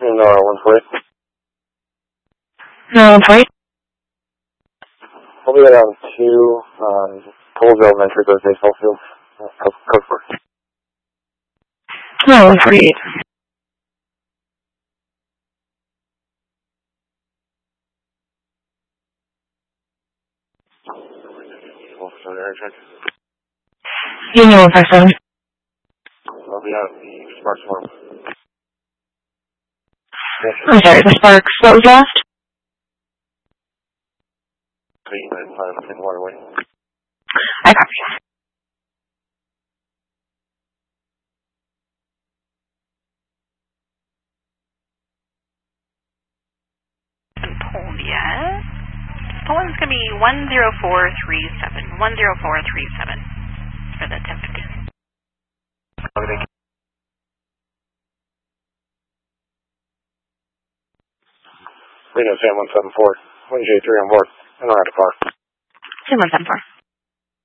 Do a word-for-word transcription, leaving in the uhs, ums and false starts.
No, one for it. No, one for it. I'll be down to um, Coles Elementary, Thursday, Southfield, uh, code four. No, one for eight. Union one five seven. I'll be out at the Sparks Farm. I'm sorry, the Sparks. What was last? Three nine five in Waterway. I copy. Pulled yet. Pulling is going to be one zero four three seven. one zero four three seven for the ten fifty. Okay, Reno Sam one seven four. one J three on board. I don't have to far. Two one seven four.